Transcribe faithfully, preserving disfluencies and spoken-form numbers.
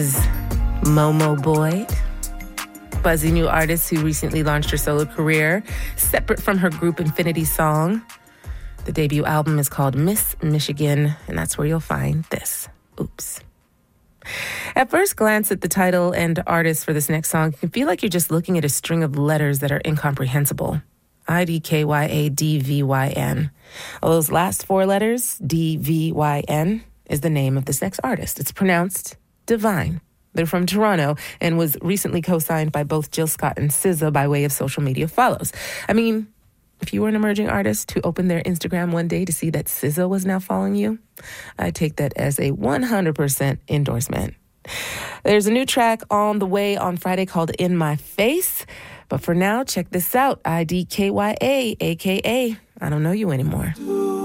Momo Boyd, buzzy new artist who recently launched her solo career separate from her group Infinity Song. The debut album is called Miss Michigan, and that's where you'll find this. Oops. At first glance at the title and artist for this next song, you can feel like you're just looking at a string of letters that are incomprehensible. I D K Y A D V Y N. Well, those last four letters, D V Y N, is the name of this next artist. It's pronounced Divine. They're from Toronto and was recently co-signed by both Jill Scott and S Z A by way of social media follows. I mean, if you were an emerging artist who opened their Instagram one day to see that S Z A was now following you, I take that as a one hundred percent endorsement. There's a new track on the way on Friday called In My Face. But for now, check this out. I D K Y A, a k a. I don't know you anymore.